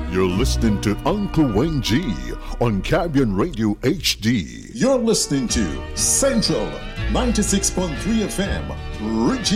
You're listening to Uncle Wayne G on Caribbean Radio HD. You're listening to Central 96.3 FM, Regina.